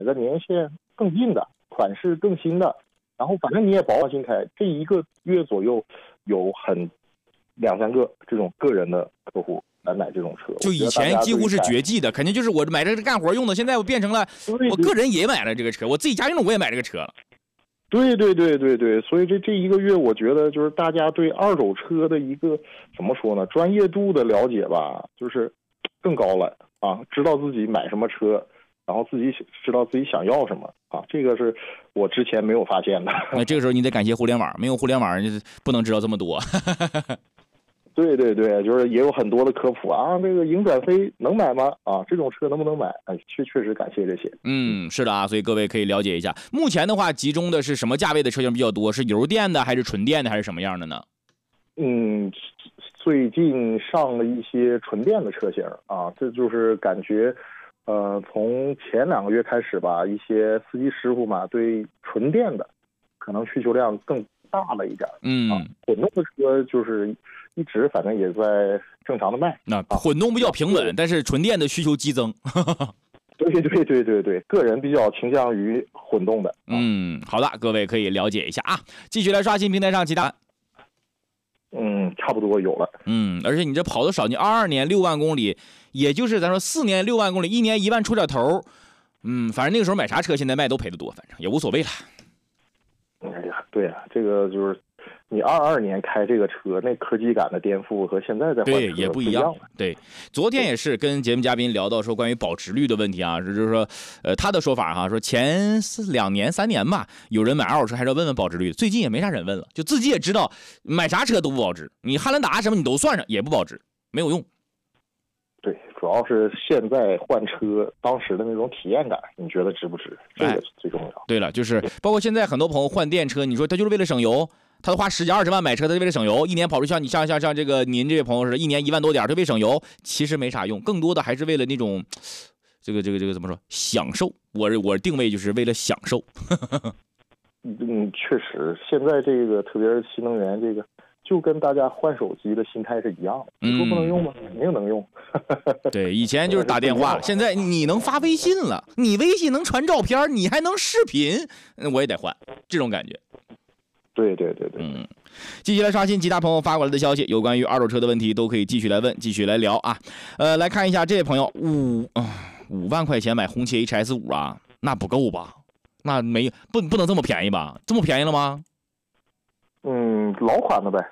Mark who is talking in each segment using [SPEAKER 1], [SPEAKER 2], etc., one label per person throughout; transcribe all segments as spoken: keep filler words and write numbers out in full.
[SPEAKER 1] 个年限更近的，款式更新的，然后反正你也保新开，这一个月左右有很两三个这种个人的客户来买这种车。
[SPEAKER 2] 就以前几乎是绝迹的，肯定就是我买这个干活用的，现在我变成了我个人也买了这个车，我自己家用的我也买这个车了。
[SPEAKER 1] 对对对对对，所以这这一个月，我觉得就是大家对二手车的一个怎么说呢，专业度的了解吧，就是更高了啊，知道自己买什么车，然后自己知道自己想要什么啊，这个是我之前没有发现的。
[SPEAKER 2] 那这个时候你得感谢互联网，没有互联网就是不能知道这么多。
[SPEAKER 1] 对对对，就是也有很多的科普啊，这个迎转飞能买吗？啊，这种车能不能买？哎，确确实感谢这些。
[SPEAKER 2] 嗯，是的啊，所以各位可以了解一下，目前的话集中的是什么价位的车型比较多？是油电的还是纯电的还是什么样的呢？
[SPEAKER 1] 嗯，最近上了一些纯电的车型啊，这就是感觉，呃，从前两个月开始吧，一些司机师傅嘛，对纯电的可能需求量更大了一点。
[SPEAKER 2] 嗯，
[SPEAKER 1] 啊，混动的车就是一直反正也在正常的卖。
[SPEAKER 2] 那混动比较平稳，啊，但是纯电的需求激增。
[SPEAKER 1] 对对对对对，个人比较倾向于混动的。啊，
[SPEAKER 2] 嗯，好的，各位可以了解一下啊。继续来刷新平台上其他。
[SPEAKER 1] 嗯，差不多有了。
[SPEAKER 2] 嗯，而且你这跑的少，你二二年六万公里，也就是咱说四年六万公里，一年一万出点头。嗯，反正那个时候买啥车，现在卖都赔得多，反正也无所谓了。
[SPEAKER 1] 哎呀，对啊，这个就是你二二年开这个车，那科技感的颠覆和现在在换车
[SPEAKER 2] 对也不一样。对，昨天也是跟节目嘉宾聊到说关于保值率的问题啊，就是说，呃，他的说法哈，说前两年三年吧，有人买二手车还是要问问保值率，最近也没啥人问了，就自己也知道买啥车都不保值，你汉兰达什么你都算上也不保值，没有用。
[SPEAKER 1] 对，主要是现在换车当时的那种体验感，你觉得值不值？这个最重要。哎，
[SPEAKER 2] 对了，就是包括现在很多朋友换电车，你说他就是为了省油，他花十几二十万买车，他为了省油，一年跑出像你像像像这个您这位朋友似的，一年一万多点，就为省油，其实没啥用，更多的还是为了那种这个这个这个怎么说享受。我我定位就是为了享受。
[SPEAKER 1] 嗯，确实，现在这个特别是新能源这个。就跟大家换手机的心态是一样的，你说不能用吗？肯定能用。
[SPEAKER 2] 对，以前就是打电话，现在你能发微信了，你微信能传照片，你还能视频，我也得换，这种感觉。
[SPEAKER 1] 对对对对，
[SPEAKER 2] 嗯，继续来刷新其他朋友发过来的消息，有关于二手车的问题都可以继续来问，继续来聊啊。呃，来看一下这位朋友，五啊五万块钱买红旗 H S 五啊，那不够吧？那没不不能这么便宜吧？这么便宜了吗？
[SPEAKER 1] 嗯，老款的呗。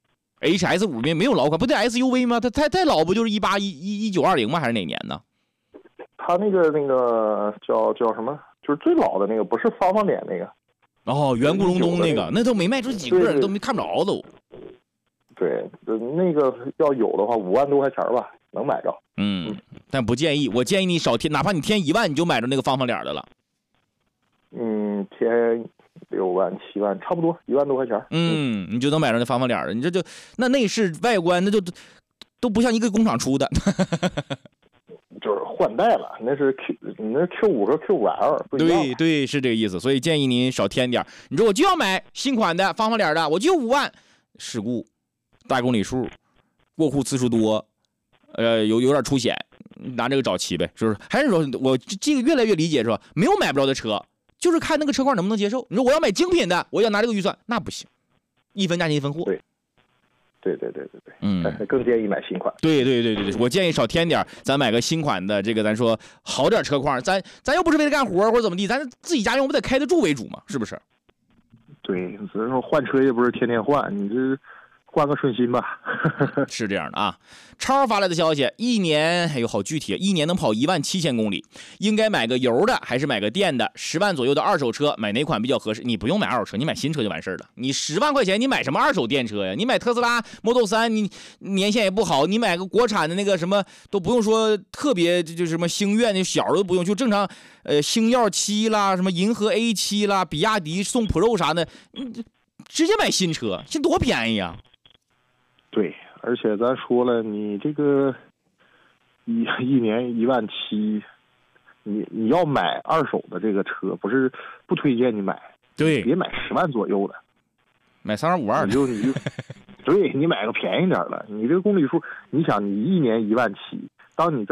[SPEAKER 2] H S 五 没没有老款，不对 S U V 吗？它太太老不就是一八一一一九二零吗？还是哪年呢？
[SPEAKER 1] 它那个那个叫叫什么？就是最老的那个，不是方方脸那个。
[SPEAKER 2] 哦，圆咕隆咚那个，那都没卖出几个，对对都没看不着都。
[SPEAKER 1] 对，那个要有的话，五万多块钱吧，能买着。
[SPEAKER 2] 嗯，但不建议，我建议你少添，哪怕你添一万，你就买着那个方方脸的了。
[SPEAKER 1] 嗯，添。六万七万差不多一万多块钱，
[SPEAKER 2] 嗯，你就能买上那方方脸的，你这就那内饰外观那就都不像一个工厂出的，
[SPEAKER 1] 就是换代了，那是 Q， 你那 Q 五和 Q 五 L 不一样。
[SPEAKER 2] 对对，是这个意思，所以建议您少添点。你说我就要买新款的方方脸的，我就五万，事故、大公里数、过户次数多，呃，有有点出险，拿这个找齐呗，是不是？还是说我这个越来越理解是吧？没有买不着的车。就是看那个车况能不能接受。你说我要买精品的，我要拿这个预算，那不行，一分价钱一分货。
[SPEAKER 1] 对，对对对对对，
[SPEAKER 2] 嗯，
[SPEAKER 1] 更建议买新款。
[SPEAKER 2] 对对对对对，我建议少添点，咱买个新款的，这个咱说好点车况，咱咱又不是为了干活或者怎么地，咱自己家用不得开得住为主嘛，是不是？
[SPEAKER 1] 对，所以说换车也不是天天换，你这换个顺心吧。
[SPEAKER 2] 是这样的啊。超发来的消息，一年哎呦好具体，一年能跑一万七千公里，应该买个油的还是买个电的？十万左右的二手车，买哪款比较合适？你不用买二手车，你买新车就完事了。你十万块钱，你买什么二手电车呀？你买特斯拉 Model 三，你年限也不好，你买个国产的那个什么都不用说特别，就什么星越那小都不用，就正常，呃，星耀七啦，什么银河 A 七啦，比亚迪宋 Pro 啥的，你直接买新车，这多便宜啊！
[SPEAKER 1] 对。而且咱说了，你这个一一年一万七，你你要买二手的这个车，不是不推荐你买，
[SPEAKER 2] 对，
[SPEAKER 1] 别买十万左右的，
[SPEAKER 2] 买三十五二，
[SPEAKER 1] 你就你就，对你买个便宜点的，你这个公里数，你想你一年一万七，当你在